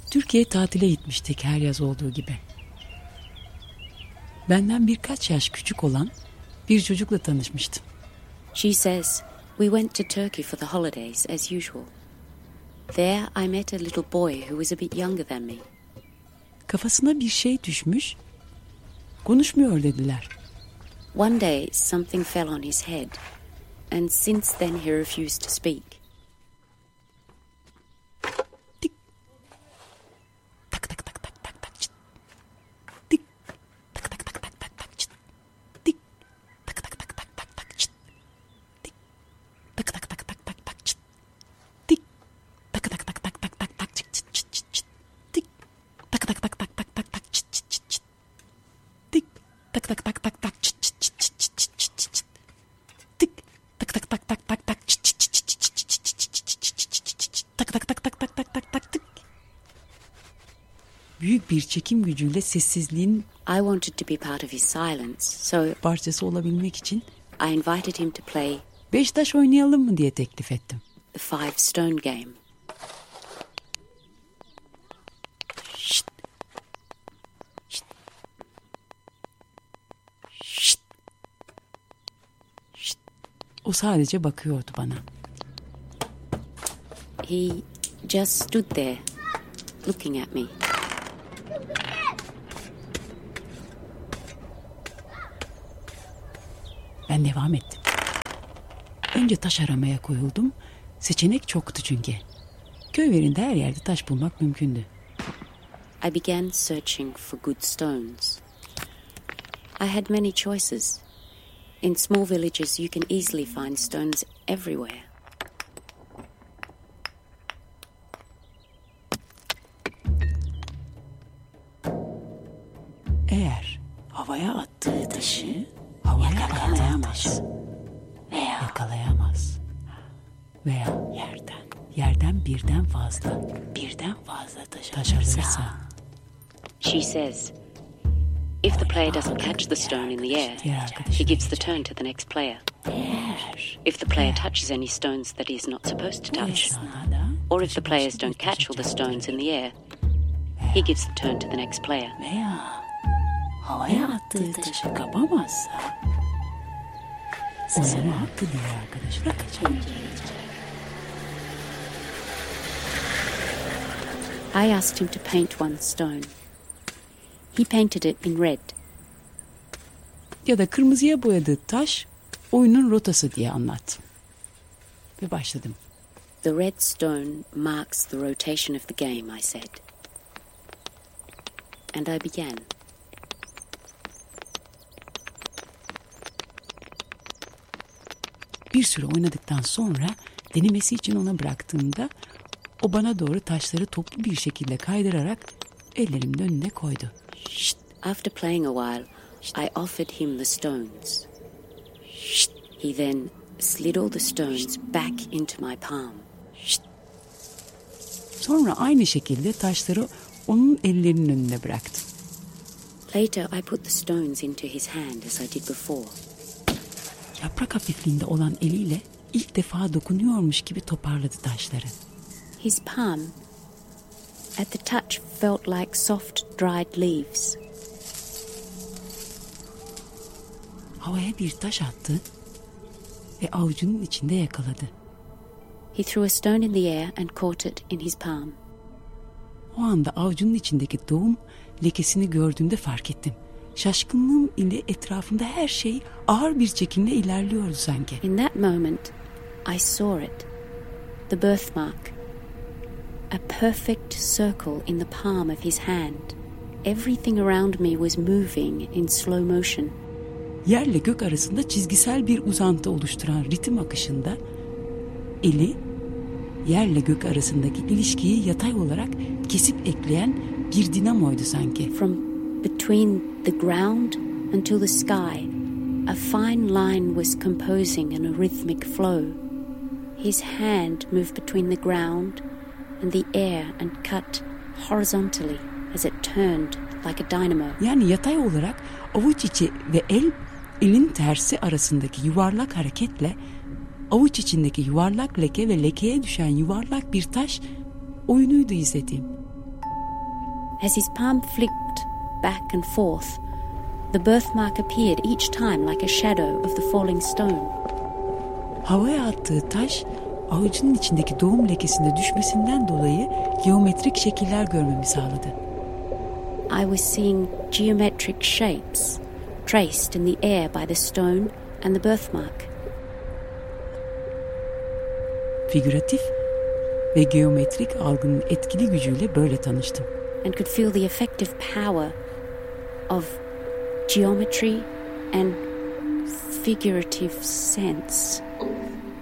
Türkiye'ye tatile gitmiştik her yaz olduğu gibi. Benden birkaç yaş küçük olan bir çocukla tanışmıştım. She says, we went to Turkey for the holidays as usual. There I met a little boy who was a bit younger than me. Kafasına bir şey düşmüş, konuşmuyor dediler. One day something fell on his head, and since then he refused to speak. Tik. Tak tak tak tak tak tak çıt. Tik. Tak tak tak tak tak tak çıt. Tik. Tak tak tak tak tak tak çıt. Tik. Tak tak tak tak tak tak çıt. Tik. Tak tak tak tak tak tak tak çıt çıt çıt çıt çıt. Tik. Tak tak tak tak tak tak tak çıt çıt çıt çıt. Tik. Tak tak tak tak tak çıt çıt çıt çıt çıt çıt çıt çıt çıt. Tik. Tak tak tak tak tak tak çıt çıt çıt çıt çıt çıt çıt çıt çıt çıt. Tak tak tak tak tak tak tak tak tık. Büyük bir çekim gücüyle sessizliğin I wanted to be part of his silence, so parçası olabilmek için I invited him to play 5 taş oynayalım mı diye teklif ettim. the Five Stone game. Şşt. Şşt. Şşt. Şşt. O sadece bakıyordu bana. He just stood there, looking at me. Ben devam ettim. Önce taş aramaya koyuldum. Seçenek çoktu çünkü. Köy yerinde her yerde taş bulmak mümkündü. I began searching for good stones. I had many choices. In small villages, you can easily find stones everywhere. Eğer havaya attığı taşı havaya yakalayamaz veya yerden birden fazla taş alırsa, She says, if the player doesn't catch the stone in the air, he gives the turn to the next player. If the player touches any stones that he is not supposed to touch, or if the players don't catch all the stones in the air, he gives the turn to the next player. veya havaya attığı taşı kapamazsa o zaman hakkı diğer arkadaşına kaçar. I asked him to paint one stone. He painted it in red. Ya da kırmızıya boyadığı taş oyunun rotası diye anlattım. Ve başladım. The red stone marks the rotation of the game, I said. And I began. Bir süre oynadıktan sonra denemesi için ona bıraktığımda o bana doğru taşları toplu bir şekilde kaydırarak ellerimin önüne koydu. After playing a while, I offered him the stones. He then slid all the stones back into my palm. Sonra aynı şekilde taşları onun ellerinin önüne bıraktım. Later, I put the stones into his hand as I did before. Yaprak hafifliğinde olan eliyle ilk defa dokunuyormuş gibi toparladı taşları. His palm, at the touch, felt like soft, dried leaves. Havaya bir taş attı ve avucunun içinde yakaladı. He threw a stone in the air and caught it in his palm. O anda avucunun içindeki doğum lekesini gördüğümde fark ettim. Şaşkınlığım ile etrafında her şey ağır bir çekimle ilerliyordu sanki. In that moment, I saw it, the birthmark, a perfect circle in the palm of his hand. Everything around me was moving in slow motion. Yerle gök arasında çizgisel bir uzantı oluşturan ritim akışında eli yerle gök arasındaki ilişkiyi yatay olarak kesip ekleyen bir dinamoydu sanki. From between the ground until the sky, a fine line was composing in a rhythmic flow. His hand moved between the ground and the air and cut horizontally as it turned like a dynamo. Yani yatay olarak avuç içi ve elin tersi arasındaki yuvarlak hareketle avuç içindeki yuvarlak leke ve lekeye düşen yuvarlak bir taş oyunuydu izlediğim. As his palm flicked back and forth, the birthmark appeared each time like a shadow of the falling stone. Havaya attığı taş, avucunun içindeki doğum lekesinde düşmesinden dolayı geometrik şekiller görmemi sağladı. I was seeing geometric shapes traced in the air by the stone and the birthmark. Figüratif ve geometrik algının etkili gücüyle böyle tanıştım. And could feel the effective power of geometry and figurative sense.